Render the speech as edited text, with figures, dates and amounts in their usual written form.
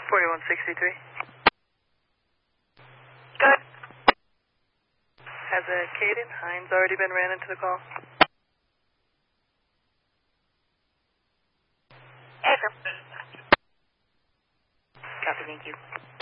4163. Good. Has a Caden Hines already been ran into the call? Affirm. Copy, thank you.